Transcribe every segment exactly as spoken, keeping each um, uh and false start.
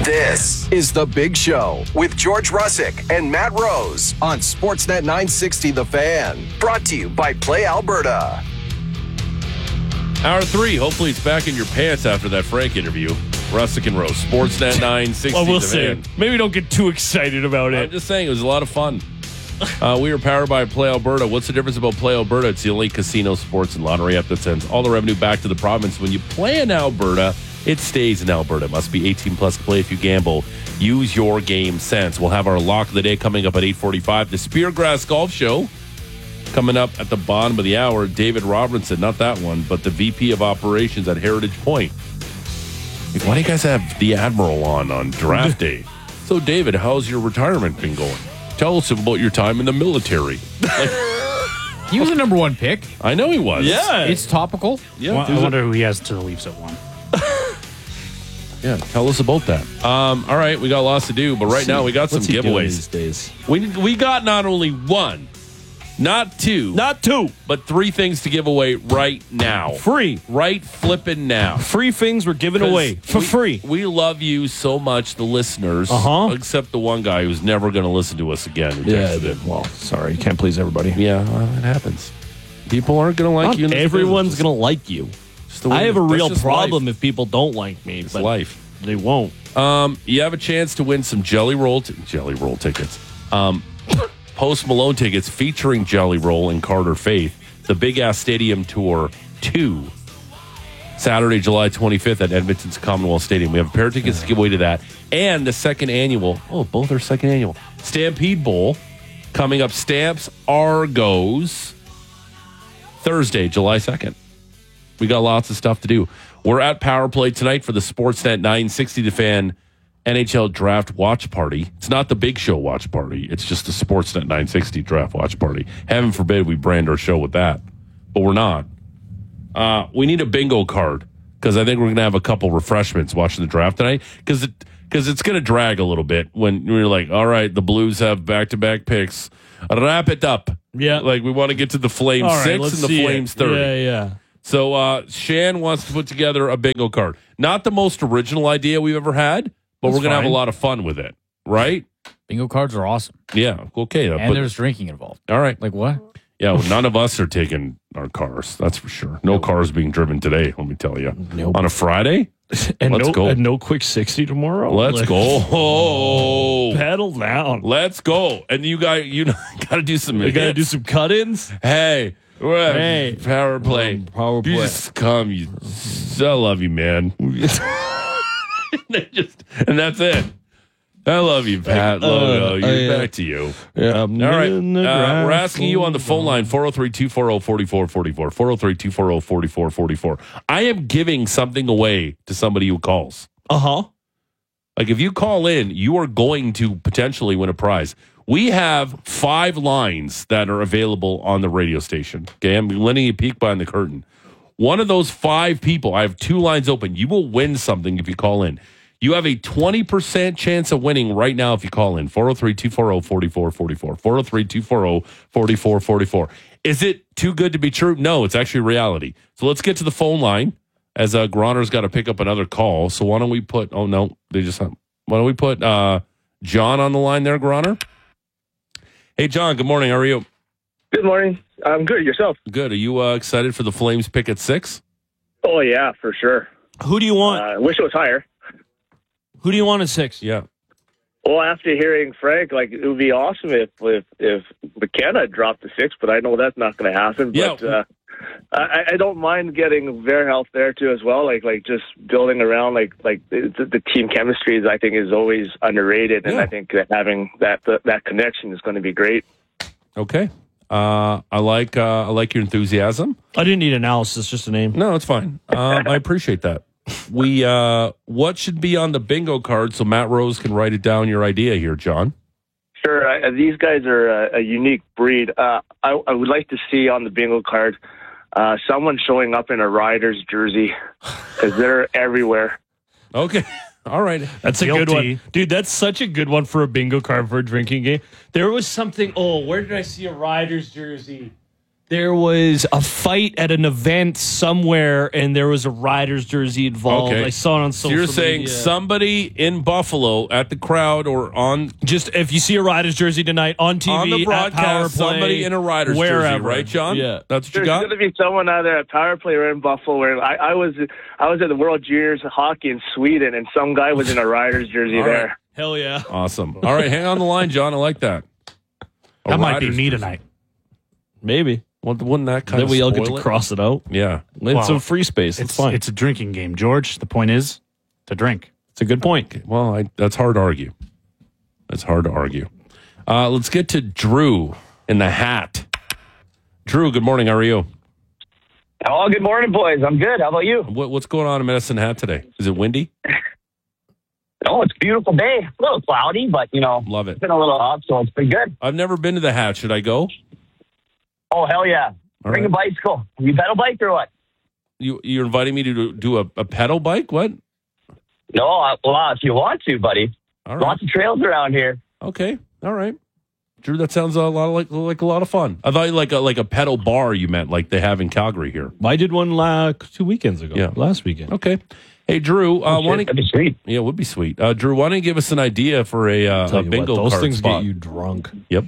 This is The Big Show with George Russick and Matt Rose on Sportsnet nine sixty The Fan. Brought to you by Play Alberta. Hour three. Hopefully it's back in your pants after that Frank interview. Russick and Rose. Sportsnet nine sixty well, we'll The see. Fan. Maybe don't get too excited about I'm it. just saying it was a lot of fun. Uh, we are powered by Play Alberta. What's the difference about Play Alberta? It's the only casino, sports, and lottery app that sends all the revenue back to the province. When you play in Alberta, it stays in Alberta. It must be eighteen plus to play if you gamble. Use your game sense. We'll have our lock of the day coming up at eight forty-five. The Speargrass Golf Show coming up at the bottom of the hour. David Robinson, not that one, but the V P of Operations at Heritage Point. Why do you guys have the Admiral on on draft day? So, David, how's your retirement been going? Tell us about your time in the military. Like, he was the number one pick. I know he was. Yeah. It's topical. Yeah. Well, I wonder who he has to the Leafs at one. Yeah, tell us about that. Um, all right, we got lots to do, but right now we got some What's he doing giveaways. these days? We we got not only one, not two, Not two. but three things to give away right now. Free. Right flipping now. Free things were given away for we, free. We love you so much, the listeners. Uh-huh. Except the one guy who's never going to listen to us again. Who Yeah, texted in. well, sorry. Can't please everybody. Yeah, well, it happens. People aren't going to like Not you. In this everyone's business. going to like you. Just the way I have it a is. real That's just problem life. if people don't like me. It's but life. They won't. Um, you have a chance to win some Jelly Roll t- Jelly Roll tickets. Um, Post Malone tickets featuring Jelly Roll and Carter Faith. The Big Ass Stadium Tour two. Saturday, July twenty-fifth at Edmonton's Commonwealth Stadium. We have a pair of tickets to give away to that. And the second annual, oh, both are second annual, Stampede Bowl coming up. Stamps Argos Thursday, July second. We got lots of stuff to do. We're at Power Play tonight for the Sportsnet nine sixty The Fan N H L Draft Watch Party. It's not the Big Show Watch Party. It's just the Sportsnet nine sixty Draft Watch Party. Heaven forbid we brand our show with that, but we're not. Uh, we need a bingo card because I think we're going to have a couple refreshments watching the draft tonight because it, cause it's going to drag a little bit when you're like, all right, the Blues have back-to-back picks. Wrap it up. Yeah. Like we want to get to the Flames All right, six let's and the see Flames it. thirty. Yeah, yeah. So uh, Shan wants to put together a bingo card. Not the most original idea we've ever had, but That's we're going to have a fine. lot of fun with it, right? Bingo cards are awesome. Yeah, okay. And but- there's drinking involved. all right. Like what? Yeah, well, none of us are taking our cars. That's for sure. No cars being driven today, let me tell you. Nope. On a Friday? And Let's no, go. And no quick sixty tomorrow. Let's Like, go. Oh, Pedal down. let's go. And you got you got to do some We got to hits. do some cut-ins. Hey, we're at Hey. power play. Um, power You play. just come. You, I love you, man. They just, and that's it. I love you, Pat. Love you. uh, yeah. Back to you. Yeah, All right. Uh, we're asking you on the phone line, four oh three, two four oh, four four four four, four oh three, two four oh, four four four four. I am giving something away to somebody who calls. Uh-huh. Like, if you call in, you are going to potentially win a prize. We have five lines that are available on the radio station. Okay, I'm letting you peek behind the curtain. One of those five people, I have two lines open. You will win something if you call in. You have a twenty percent chance of winning right now if you call in. four oh three, two four oh, four four four four. four oh three, two four oh, four four four four. Is it too good to be true? No, it's actually reality. So let's get to the phone line as uh, Groner's got to pick up another call. So why don't we put, oh no, they just, why don't we put uh, John on the line there, Groner? Hey, John, good morning. How are you? Good morning. I'm good. Yourself? Good. Are you uh, excited for the Flames pick at six? Oh, yeah, for sure. Who do you want? I uh, wish it was higher. Who do you want at six? Yeah. Well, after hearing Frank, like, it would be awesome if if, if McKenna dropped to six, but I know that's not going to happen. Yeah. But uh, I, I don't mind getting Verhelst there, too, as well. Like, like just building around, like, like the, the team chemistry, is, I think, is always underrated. And Yeah. I think that having that that connection is going to be great. Okay. Uh, I like uh, I like your enthusiasm. I didn't need analysis, just a name. No, it's fine. Um, I appreciate that. We uh, what should be on the bingo card so Matt Rose can write it down? Your idea here, John. Sure. I, these guys are a, a unique breed. Uh, I, I would like to see on the bingo card uh, someone showing up in a Riders jersey because they're everywhere. Okay. All right. That's a Guilty. good one. Dude, that's such a good one for a bingo card for a drinking game. There was something, oh, where did I see a Riders jersey? There was a fight at an event somewhere, and there was a Riders jersey involved. Okay. I saw it on So social you're saying media. somebody in Buffalo at the crowd or on Just if you see a Riders jersey tonight on T V, on the at Power broadcast, Play, somebody in a Riders wherever. jersey, right, John? Yeah. That's what you There's got? going to be someone either at Power Play or in Buffalo. Where I, I was, I was at the World Juniors Hockey in Sweden, and some guy was in a Riders jersey All there. right. Hell yeah. Awesome. All right, hang on the line, John. I like that. A That might be Riders me jersey. tonight. Maybe. Well, wouldn't that kind Then of we all get spoil to it? cross it out. Yeah. It's Well, some free space. It's, It's fine. it's a drinking game, George. The point is to drink. It's a good point. Well, I, that's hard to argue. That's hard to argue. Uh, let's get to Drew in the hat. Drew, good morning. How are you? Oh, good morning, boys. I'm good. How about you? What, what's going on in Medicine Hat today? Is it windy? Oh, it's a beautiful day. A little cloudy, but, you know, Love it. it's been a little hot, so it's been good. I've never been to the hat. Should I go? Oh, hell yeah. All Bring right. a bicycle. You pedal bike or what? You, you're inviting me to do, do a, a pedal bike? What? No, uh, well, if you want to, buddy. All right. Lots of trails around here. Okay. All right. Drew, that sounds a lot like like a lot of fun. I thought like a like a pedal bar you meant like they have in Calgary here. I did one la- two weekends ago. Yeah. Last weekend. Okay. Hey Drew, uh, Shit, why that'd don't, be sweet. yeah, it would be sweet. Uh, Drew, why don't you give us an idea for a, uh, Tell a you bingo what, those card things spot? get you drunk. Yep.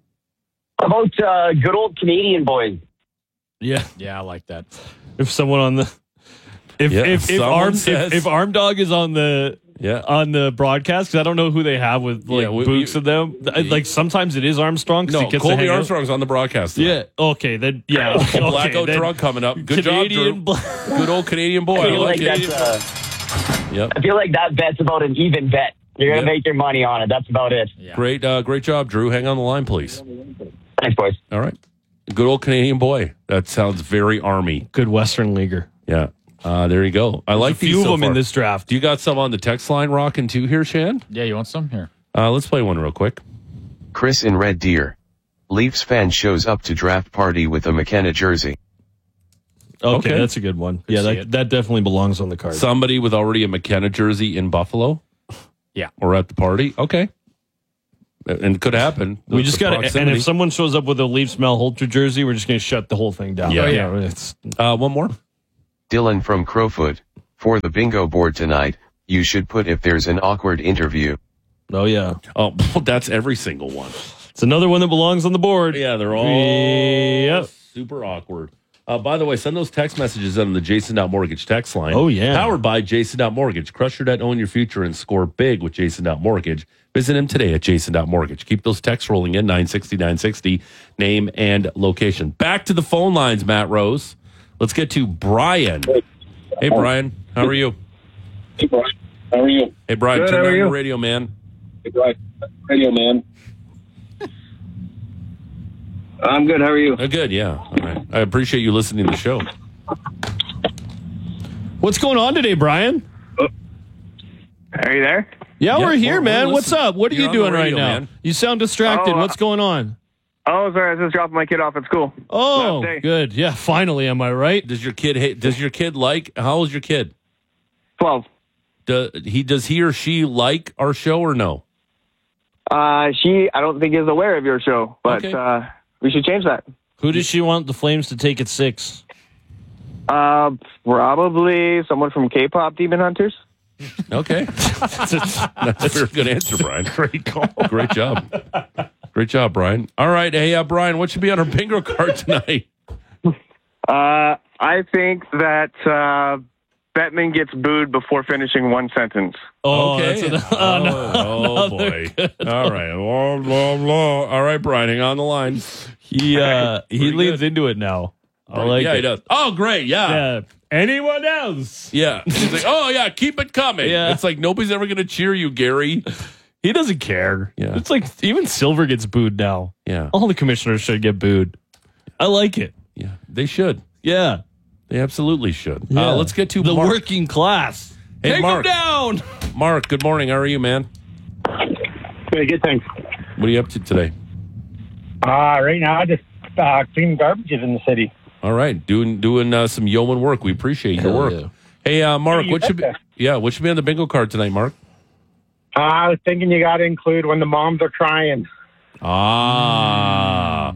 How about uh, good old Canadian boys? Yeah. Yeah, I like that. If someone on the if Yeah, if if someone arm says- if, if Arm Dog is on the Yeah. on the broadcast, because I don't know who they have with like Yeah, we- Books we- and them. I- Like sometimes it is Armstrong because No, he gets to Colby hang out. Armstrong's on the broadcast. tonight. Yeah. Okay. Then yeah. Okay, Blackout then drunk coming up. Good Canadian job, Drew. Good old Canadian boy. I I feel like like it. that's uh, Yep. I feel like that bet's about an even bet. You're gonna Yeah. make your money on it. That's about it. Great, uh, great job, Drew. Hang on the line, please. Thanks, boys. All right. Good old Canadian boy. That sounds very Army. Good Western leaguer. Yeah. Uh, there you go. I like a few these of so them in far. this draft. Do you got some on the text line rocking too here, Shan? Yeah, you want some? Here. Uh, let's play one real quick. Chris in Red Deer. Leafs fan shows up to draft party with a McKenna jersey. Okay, Okay. that's a good one. yeah, see that, it. that definitely belongs on the card. Somebody with already a McKenna jersey in Buffalo? Yeah. Or at the party? Okay. And it could happen. we The- just the got to, and proximity. if someone shows up with a Leafs Mel Holter jersey, we're just going to shut the whole thing down. Yeah. Oh, yeah. It's, Uh, one more. Dylan from Crowfoot. For the bingo board tonight, you should put if there's an awkward interview. oh, yeah. Oh, that's every single one. It's another one that belongs on the board. Yeah, they're all Yep. super awkward. Uh, by the way, send those text messages on the Jason Mortgage text line. Oh, yeah. Powered by Jason Mortgage. Crush your debt, own your future, and score big with Jason Mortgage. Visit him today at Jason Mortgage. Keep those texts rolling in, nine sixty, nine sixty, name and location. Back to the phone lines, Matt Rose. Let's get to Brian. Hey, Brian. How are you? Hey, Brian. How are you? Hey, Brian. Good, Turn how are on you? your radio, man. Hey, Brian. Radio man. I'm good. How are you? Oh, good, yeah. All right. I appreciate you listening to the show. What's going on today, Brian? Are you there? Yeah, Yeah, we're here, we're- man. we're What's listening. up? What are You're you on the doing radio, right now? man. You sound distracted. Oh, uh, What's going on? Oh, sorry. I was just dropping my kid off at school. Oh, Last day. good. Yeah, finally. Am I right? Does your kid hate, does your kid like, how old is your kid? Twelve. Do, he Does he or she like our show or no? Uh, she, I don't think is aware of your show, but Okay. uh, we should change that. Who does she want the Flames to take at six? Uh, probably someone from K-pop Demon Hunters. Okay. That's a very good answer, Brian. Great call. Great job. Great job, Brian. All right. Hey, uh, Brian, what should be on our bingo card tonight? Uh, I think that uh, Bettman gets booed before finishing one sentence. Oh, okay. that's an, oh, no. Oh, oh, boy. All right. Blah, blah, blah. All right, Brian, hang on the line. He uh, he Pretty leans good. into it now. I like yeah, it. he does. Oh, great. Yeah. Yeah. Anyone else? Yeah. He's like, oh, yeah, keep it coming. Yeah. It's like nobody's ever going to cheer you, Gary. He doesn't care. Yeah. It's like even Silver gets booed now. Yeah. All the commissioners should get booed. I like it. Yeah. They should. Yeah. They absolutely should. Yeah. Uh, let's get to the Mark. working class. Hey, Take Mark. them down. Mark, good morning. How are you, man? Very good, thanks. What are you up to today? Uh, right now, I just uh, clean garbages in the city. All right, doing doing uh, some yeoman work. We appreciate your Hell work. yeah. Hey, uh, Mark, you what should be? betcha. Yeah, what should be on the bingo card tonight, Mark? Uh, I was thinking you got to include when the moms are crying. Ah,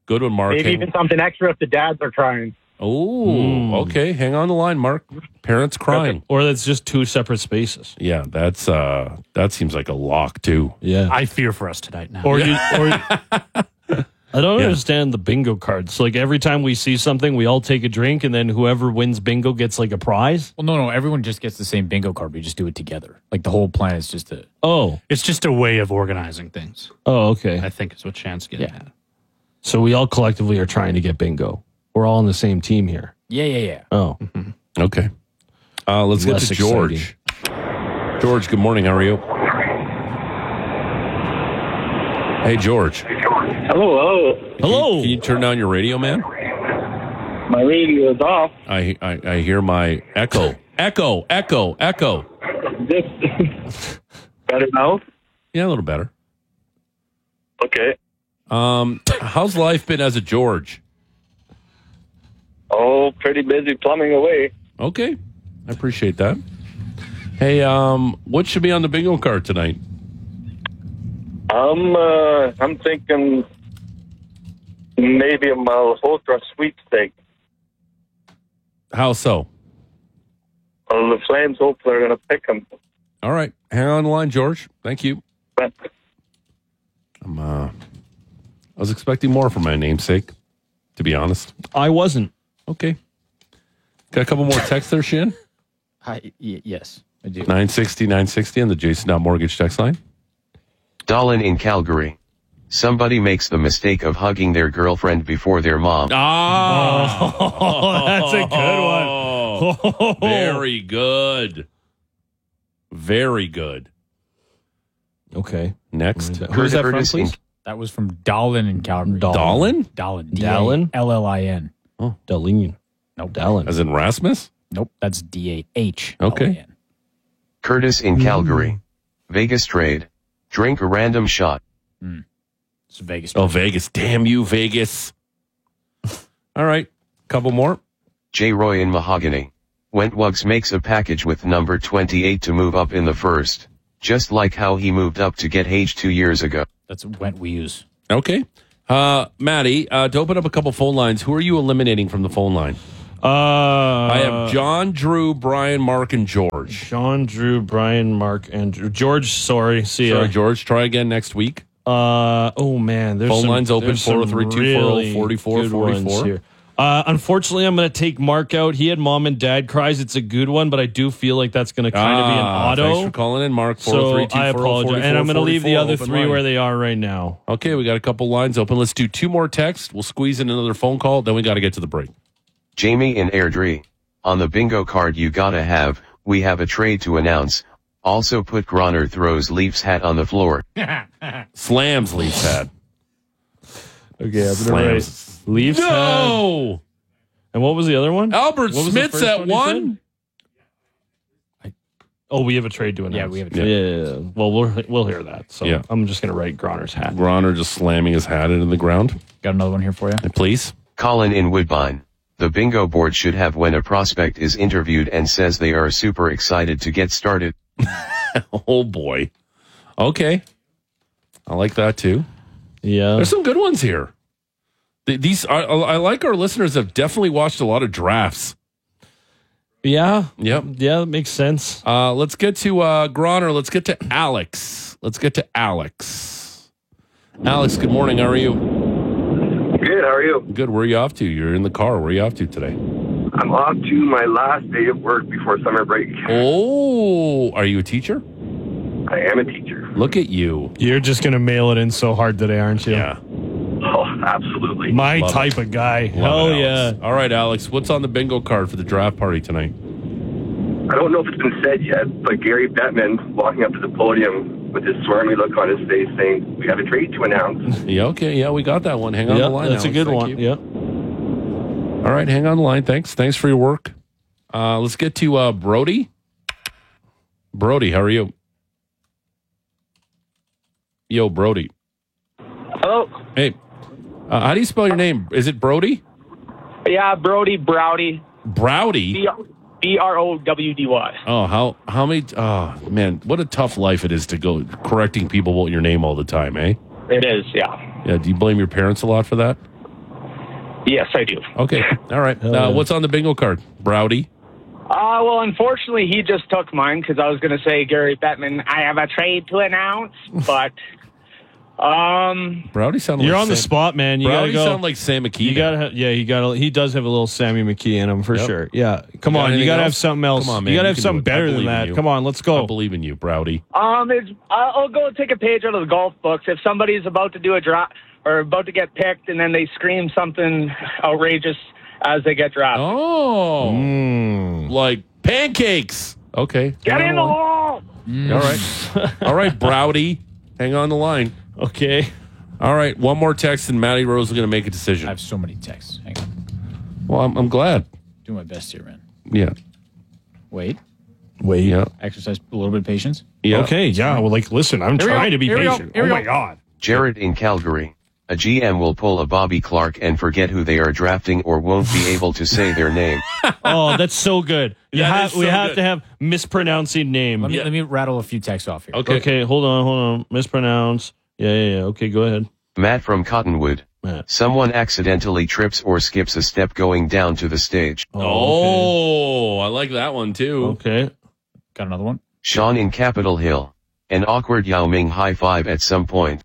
Good one, Mark. Maybe Hang- even something extra if the dads are crying. Oh, okay. Hang on the line, Mark. Parents crying. Or that's just two separate spaces. Yeah, that's uh that seems like a lock too. Yeah. I fear for us tonight now. Or you. Or, I don't understand the bingo cards. Like every time we see something, we all take a drink, and then whoever wins bingo gets like a prize. Well, no, no. Everyone just gets the same bingo card. We just do it together. Like the whole plan is just a. Oh. It's just a way of organizing things, Oh, okay. I think is what Shan's getting Yeah. at. So we all collectively are trying to get bingo. We're all on the same team here. Yeah, yeah, yeah. Oh. Okay. Uh let's get Less to George. George, good morning. How are you? Hey, George. Hello, Hello. Can you turn down your radio, man? my radio is off. I I, I hear my echo. Echo, echo, echo. This better now. Yeah, a little better. Okay. Um, how's life been as a George? Oh, pretty busy plumbing away. Okay, I appreciate that. Hey, um, what should be on the bingo card tonight? I'm uh, I'm thinking maybe a Malhotra sweepstake. How so? Well, the Flames hopefully are going to pick them. All right, hang on the line, George. Thank you. But I'm, uh, I was expecting more from my namesake, to be honest. I wasn't. Okay. Got a couple more texts there, Shin? Hi, y- yes, I do. nine sixty, nine sixty on the Jason Dot Mortgage text line. Dolan in Calgary. Somebody makes the mistake of hugging their girlfriend before their mom. Ah, Oh, that's a good one. Very good. Very good. Okay. Next. Who's that from, Curtis in- please? That was from Dallin in Calgary. Dolan? Dallin. Dallin? L L I N. Dallin. Nope. Dallin. As in Rasmus? Nope. That's D A H. Okay. Curtis in Calgary. Vegas trade. Drink a random shot. It's Vegas. Oh, Vegas. Damn you, Vegas. All right. Couple more. J. Roy in Mahogany. Wentwugs makes a package with number twenty-eight to move up in the first. Just like how he moved up to get H two years ago. That's Went we use. Okay. Uh, Maddie, uh, to open up a couple phone lines, who are you eliminating from the phone line? Uh, I have John, Drew, Brian, Mark, and George. Sean, Drew, Brian, Mark, and Drew. George, sorry. See ya. Sorry, George. Try again next week. Uh, oh, man. There's Phone some, lines open, there's some four oh three, two four oh, really four four good four ones four. here. Uh, unfortunately, I'm going to take Mark out. He had mom and dad cries. It's a good one, but I do feel like that's going to kind of be an Ah, auto. Thanks for calling in, Mark. four oh three, So two I four oh, apologize. And I'm going to leave the forty-four, other open three line. where they are right now. Okay, we got a couple lines open. Let's do two more texts. We'll squeeze in another phone call. Then we got to get to the break. Jamie in Airdrie. On the bingo card you gotta have, we have a trade to announce. Also put Groner throws Leafs hat on the floor. Slams Leafs hat. Okay, I'm Slams. Leafs had- No! And what was the other one? Albert What was the Smith's first at one you one. Oh, we have a trade to announce. Yeah, we have a Yeah, trade. yeah, yeah. Well, we'll we'll hear that. So Yeah. I'm just going to write Groner's hat. Groner just slamming his hat into the ground. Got another one here for you. Please. Colin in Woodbine. The bingo board should have when a prospect is interviewed and says they are super excited to get started. Oh, boy. Okay. I like that, too. Yeah. There's some good ones here. Th- These I, I like our listeners have definitely watched a lot of drafts. Yeah. Yep. Yeah, that makes sense. Uh, let's get to uh, Groner. Let's get to Alex. Let's get to Alex. Alex, good morning. How are you? Good, how are you? Good. Where are you off to? You're in the car. Where are you off to today? I'm off to my last day of work before summer break. Oh, are you a teacher? I am a teacher. Look at you. You're just going to mail it in so hard today, aren't you? Yeah. Oh, absolutely. My Love type of guy. Love Hell it, yeah. Alex. All right, Alex. What's on the bingo card for the draft party tonight? I don't know if it's been said yet, but Gary Bettman walking up to the podium with his swarmy look on his face saying, we have a trade to announce. Yeah, okay. Yeah, we got that one. Hang on Yeah, the line, that's a Alex. good Thank one. you. Yeah. All right, hang on the line. Thanks. Thanks for your work. Uh, let's get to uh, Brody. Brody, how are you? Yo, Brody. Hello. Hey, uh, how do you spell your name? Is it Brody? Yeah, Brody Browdy. Browdy? B R O W D Y. Oh, how how many? Oh, man, what a tough life it is to go correcting people about your name all the time, eh? It is, yeah. Yeah. Do you blame your parents a lot for that? Yes, I do. Okay. All right. Uh, what's on the bingo card? Browdy? Uh, well, unfortunately, he just took mine because I was going to say, Gary Bettman, I have a trade to announce, but um, Browdy sounded You're like on the Sam- spot, man. You Browdy gotta go. sound like Sam McKee. You gotta, ha- yeah, you gotta. He does have a little Sammy McKee in him for Yep. sure. Yeah, come You got on, you anything gotta have else? something else. Come on, man. You gotta You have can something do it. I better than believe in that. you. Come on, let's I go. believe in you, Browdy. um, it's, I- I'll go take a page out of the golf books. If somebody's about to do a drop or about to get picked, and then they scream something outrageous as they get dropped. Oh, Mm. like pancakes. Okay. Get Hang in the on hole! the line. All right. All right, Browdy. Hang on the line. Okay. All right. One more text, and Matty Rose is going to make a decision. I have so many texts. Hang on. Well, I'm, I'm glad. Do my best here, man. Yeah. Wait. Wait. Yeah. Exercise a little bit of patience. Yeah. Okay. Yeah. Well, like, listen, I'm Here we trying go. to be Here we go. patient. Here Oh we my go. god. Jared in Calgary. A G M will pull a Bobby Clark and forget who they are drafting or won't be able to say their name. Oh, that's so good. You That have, is we so have good. to have mispronouncing name. Let me Yeah. let me rattle a few texts off here. Okay. Okay. Hold on. Hold on. Mispronounce. Yeah. Yeah. Yeah. Okay. Go ahead. Matt from Cottonwood. Matt. Someone accidentally trips or skips a step going down to the stage. Oh, I like that one too. Okay. Got another one. Sean in Capitol Hill. An awkward Yao Ming high five at some point.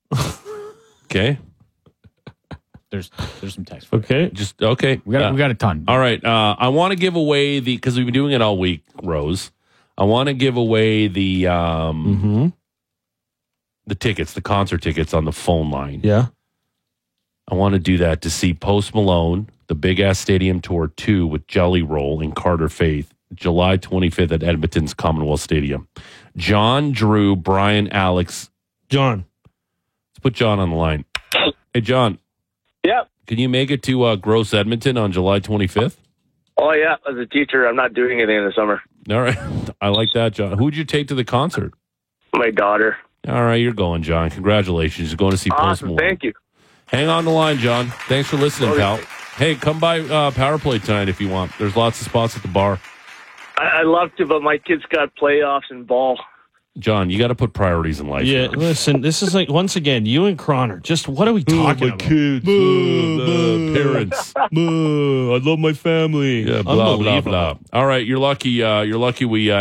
Okay. There's there's some text. For you. Okay. Just okay. We got Uh, we got a ton. All right. Uh, I want to give away the because we've been doing it all week, Rose. I want to give away the um Mm-hmm. the tickets, the concert tickets on the phone line. Yeah. I want to do that to see Post Malone, the Big Ass Stadium Tour two with Jelly Roll and Carter Faith, July twenty-fifth at Edmonton's Commonwealth Stadium. John, Drew, Brian, Alex. John. Let's put John on the line. Hey, John. Yep. Can you make it to uh, Gross Edmonton on July twenty-fifth? Oh, yeah. As a teacher, I'm not doing anything in the summer. All right. I like that, John. Who'd you take to the concert? My daughter. All right, you're going, John. Congratulations. You're going to see Post Awesome. Malone. Thank you. Hang on the line, John. Thanks for listening, Okay. pal. Hey, come by uh, Power Play tonight if you want. There's lots of spots at the bar. I- I'd love to, but my kids got playoffs and ball. John, you got to put priorities in life. Yeah. man. Listen, this is like, once again, you and Croner. Just what are we talking about? kids, the parents. I love my family. Yeah, blah, blah, Unbelievable. blah. All right, you're lucky. Uh, you're lucky we uh,